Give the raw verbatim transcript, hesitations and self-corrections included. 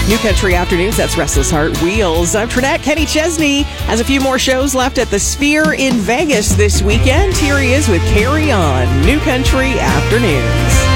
New Country Afternoons, that's Restless Heart Wheels. I'm Trinette. Kenny Chesney has a few more shows left at the Sphere in Vegas this weekend. Here he is with Carry On, New Country Afternoons.